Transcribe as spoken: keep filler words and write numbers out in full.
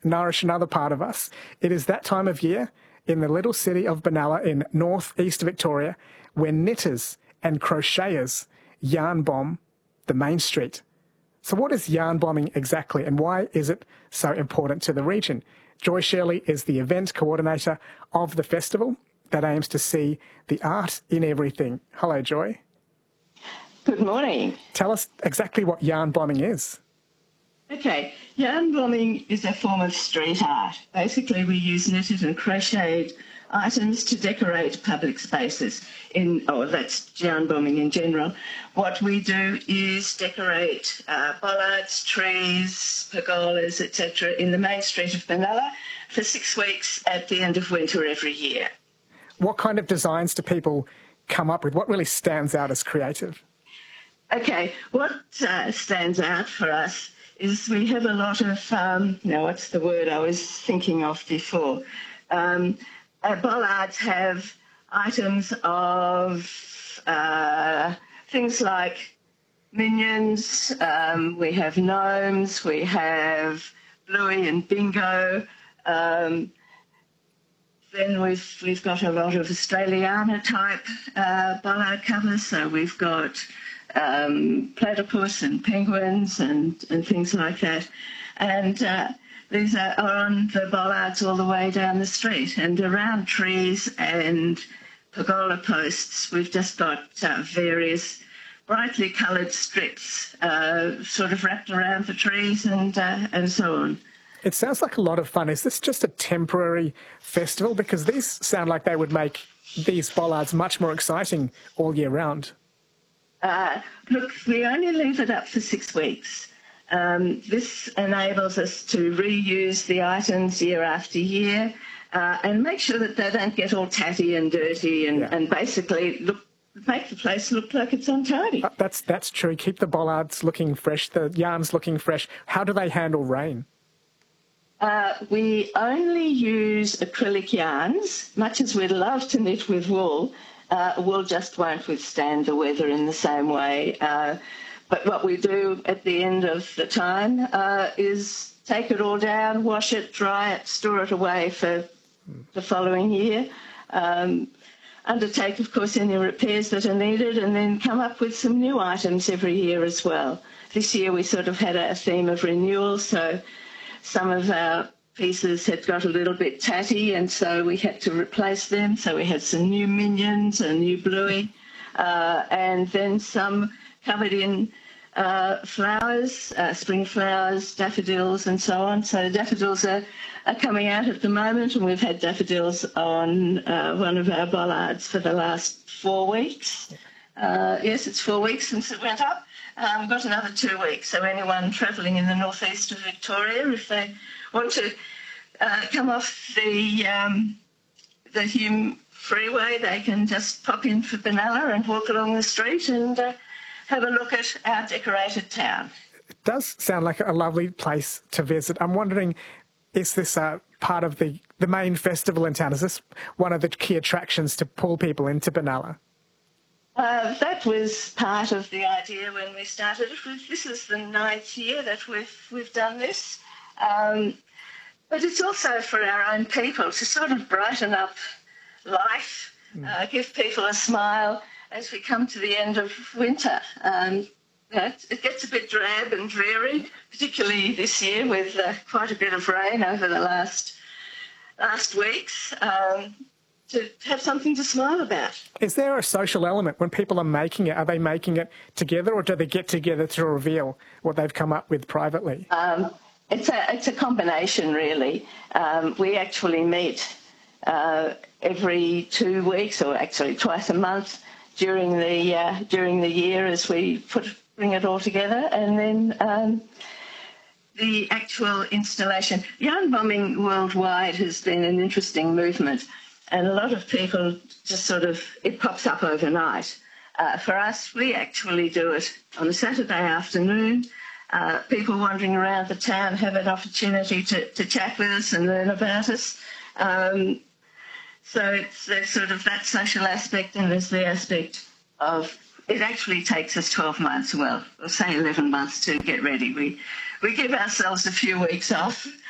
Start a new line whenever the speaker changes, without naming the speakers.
nourish another part of us. It is that time of year in the little city of Benalla in north-east Victoria where knitters and crocheters yarn bomb the main street. So what is yarn bombing exactly, and why is it so important to the region? Joy Shirley is the event coordinator of the festival that aims to see the art in everything. Hello, Joy.
Good morning.
Tell us exactly what yarn bombing is.
Okay, yarn bombing is a form of street art. Basically, we use knitted and crocheted items to decorate public spaces. In oh, that's yarn bombing in general. What we do is decorate uh, bollards, trees, pergolas, et cetera in the main street of Benalla for six weeks at the end of winter every year.
What kind of designs do people come up with? What really stands out as creative?
Okay, what uh, stands out for us is we have a lot of, um, now what's the word I was thinking of before? Um, our bollards have items of uh, things like minions, um, we have gnomes, we have Bluey and Bingo. Um, then we've, we've got a lot of Australiana type uh, bollard covers, so we've got Um, platypus and penguins and, and things like that. And uh, these are, are on the bollards all the way down the street. And around trees and pergola posts, we've just got uh, various brightly coloured strips uh, sort of wrapped around the trees and, uh, and so on.
It sounds like a lot of fun. Is this just a temporary festival? Because these sound like they would make these bollards much more exciting all year round.
Uh, look, we only leave it up for six weeks. Um, this enables us to reuse the items year after year uh, and make sure that they don't get all tatty and dirty and, yeah. and basically look, make the place look like it's untidy.
Uh, that's, that's true. Keep the bollards looking fresh, the yarns looking fresh. How do they handle rain?
Uh, we only use acrylic yarns, much as we'd love to knit with wool. Uh, wool just won't withstand the weather in the same way. Uh, but what we do at the end of the time uh, is take it all down, wash it, dry it, store it away for the following year. Um, undertake, of course, any repairs that are needed and then come up with some new items every year as well. This year we sort of had a theme of renewal, so some of our pieces had got a little bit tatty and so we had to replace them. So we had some new minions, a new Bluey, uh, and then some covered in uh, flowers, uh, spring flowers, daffodils and so on. So daffodils are, are coming out at the moment and we've had daffodils on uh, one of our bollards for the last four weeks. Uh, yes, it's four weeks since it went up. Um, we've got another two weeks. So anyone travelling in the northeast of Victoria, if they want to uh, come off the um, the Hume Freeway, they can just pop in for Benalla and walk along the street and uh, have a look at our decorated town.
It does sound like a lovely place to visit. I'm wondering, is this uh, part of the, the main festival in town? Is this one of the key attractions to pull people into Benalla?
Uh, that was part of the idea when we started it. This is the ninth year that we've we've done this. Um, but it's also for our own people to sort of brighten up life, mm. uh, give people a smile as we come to the end of winter. Um, you know, it gets a bit drab and dreary, particularly this year with uh, quite a bit of rain over the last last weeks. Um, to have something to smile about.
Is there a social element when people are making it? Are they making it together or do they get together to reveal what they've come up with privately?
Um, it's a it's a combination, really. Um, we actually meet uh, every two weeks, or actually twice a month during the uh, during the year as we put bring it all together, and then um, the actual installation. Yarn bombing worldwide has been an interesting movement. And a lot of people just sort of, it pops up overnight. Uh, for us, we actually do it on a Saturday afternoon. Uh, people wandering around the town have an opportunity to, to chat with us and learn about us. Um, so it's there's sort of that social aspect, and there's the aspect of, it actually takes us twelve months, well, or say eleven months to get ready. We, we give ourselves a few weeks off.